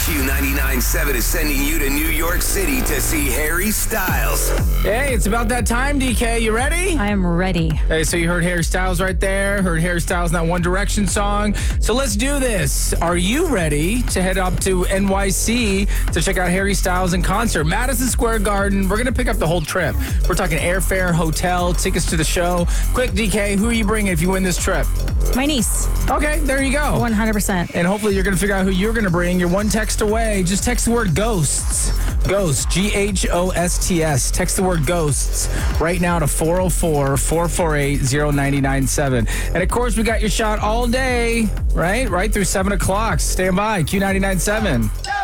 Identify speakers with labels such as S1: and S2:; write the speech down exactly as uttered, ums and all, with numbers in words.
S1: Q ninety-nine point seven is sending you to New York City to see Harry Styles.
S2: Hey, it's about that time, D K. You ready?
S3: I am ready.
S2: Hey, so you heard Harry Styles right there. Heard Harry Styles in that One Direction song. So let's do this. Are you ready to head up to N Y C to check out Harry Styles in concert? Madison Square Garden. We're going to pick up the whole trip. We're talking airfare, hotel, tickets to the show. Quick, D K, who are you bringing if you win this trip?
S3: My niece.
S2: Okay, there you go.
S3: one hundred percent.
S2: And hopefully you're going to figure out who you're going to bring. You're one text away. Just text the word GHOSTS. Ghosts. G H O S T S. Text the word GHOSTS right now to four oh four, four four eight, oh nine nine seven. And of course, we got your shot all day, right? Right through seven o'clock. Stand by. Q ninety-nine point seven.